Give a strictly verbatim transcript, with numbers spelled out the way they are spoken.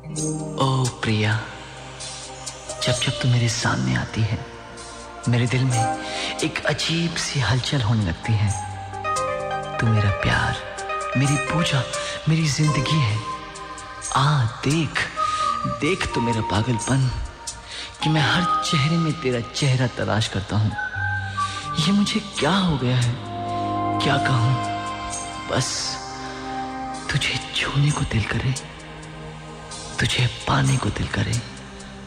ओ प्रिया, जब जब तू मेरे सामने आती है मेरे दिल में एक अजीब सी हलचल होने लगती है। तू मेरा प्यार, मेरी पूजा, मेरी जिंदगी है। आ देख देख तू मेरा पागलपन कि मैं हर चेहरे में तेरा चेहरा तलाश करता हूँ। ये मुझे क्या हो गया है, क्या कहूँ? बस तुझे छूने को दिल करे, तुझे पाने को दिल करे।